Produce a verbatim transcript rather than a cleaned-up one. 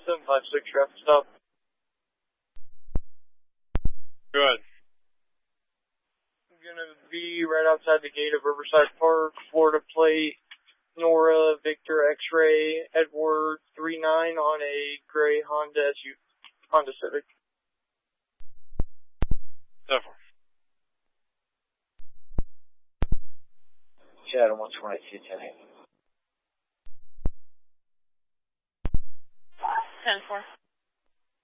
seven five six, traffic stop. Good. I'm gonna be right outside the gate of Riverside Park, Florida plate, Nora, Victor, X-ray, Edward, three nine on a gray Honda S U V, Honda Civic. Several. Shadow one twenty-two, ten eight. ten four.